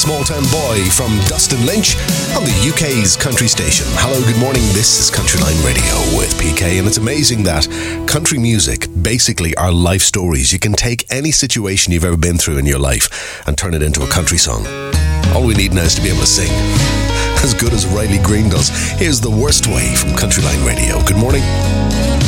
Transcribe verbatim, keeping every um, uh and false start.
Small Town Boy from Dustin Lynch on the U K's country station. Hello, good morning. This is Countryline Radio with P K, and it's amazing that country music basically are life stories. You can take any situation you've ever been through in your life and turn it into a country song. All we need now is to be able to sing as good as Riley Green does. Here's The Worst Way from Countryline Radio. Good morning.